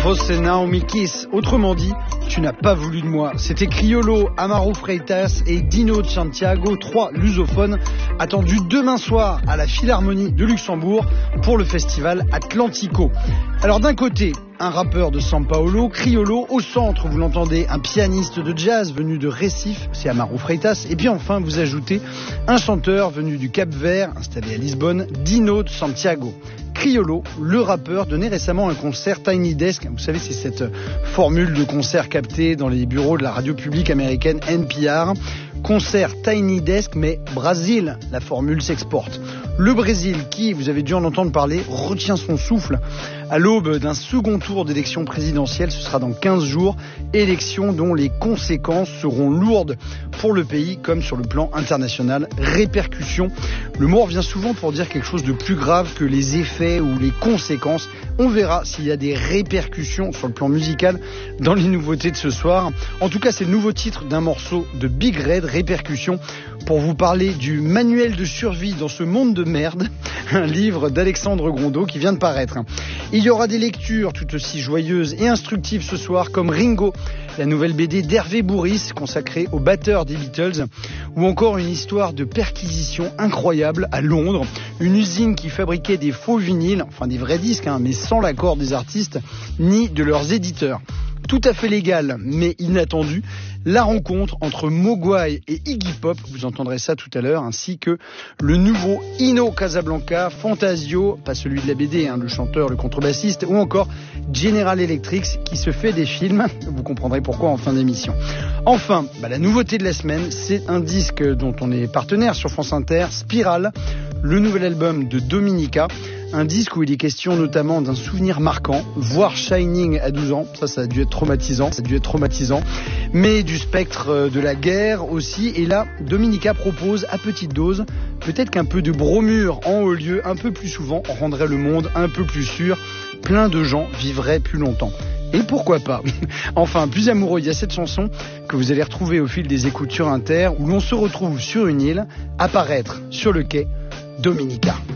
Você não me quis. Autrement dit, tu n'as pas voulu de moi. C'était Criollo, Amaro Freitas et Dino de Santiago, 3 lusophones, attendus demain soir à la Philharmonie de Luxembourg pour le festival Atlantico. Alors d'un côté, un rappeur de São Paulo, Criollo. Au centre, vous l'entendez, un pianiste de jazz venu de Recife, c'est Amaro Freitas. Et puis enfin, vous ajoutez un chanteur venu du Cap-Vert, installé à Lisbonne, Dino de Santiago. Criollo, le rappeur, donnait récemment un concert Tiny Desk. Vous savez, c'est cette formule de concert captée dans les bureaux de la radio publique américaine NPR. Concert Tiny Desk, mais Brésil, la formule s'exporte. Le Brésil, qui, vous avez dû en entendre parler, retient son souffle à l'aube d'un second tour d'élection présidentielle. Ce sera dans 15 jours. Élection dont les conséquences seront lourdes pour le pays comme sur le plan international. Répercussions. Le mot revient souvent pour dire quelque chose de plus grave que les effets ou les conséquences. On verra s'il y a des répercussions sur le plan musical dans les nouveautés de ce soir. En tout cas, c'est le nouveau titre d'un morceau de Big Red, Répercussions, pour vous parler du manuel de survie dans ce monde de merde, un livre d'Alexandre Grondeau qui vient de paraître. Il y aura des lectures tout aussi joyeuses et instructives ce soir, comme Ringo, la nouvelle BD d'Hervé Bourris consacrée au batteur des Beatles, ou encore une histoire de perquisition incroyable à Londres, une usine qui fabriquait des faux vinyles, enfin des vrais disques, mais sans l'accord des artistes ni de leurs éditeurs. Tout à fait légal, mais inattendu, la rencontre entre Mogwai et Iggy Pop, vous entendrez ça tout à l'heure, ainsi que le nouveau Ino Casablanca, Fantasio, pas celui de la BD, le chanteur, le contrebassiste, ou encore General Electric qui se fait des films, vous comprendrez pourquoi en fin d'émission. Enfin, la nouveauté de la semaine, c'est un disque dont on est partenaire sur France Inter, Spiral, le nouvel album de Dominica. Un disque où il est question notamment d'un souvenir marquant, voir Shining à 12 ans, ça a dû être traumatisant, mais du spectre de la guerre aussi. Et là, Dominica propose à petite dose, peut-être qu'un peu de bromure en haut lieu, un peu plus souvent, rendrait le monde un peu plus sûr, plein de gens vivraient plus longtemps. Et pourquoi pas? Enfin, plus amoureux, il y a cette chanson que vous allez retrouver au fil des écoutes sur Inter, où l'on se retrouve sur une île, apparaître sur le quai, Dominica.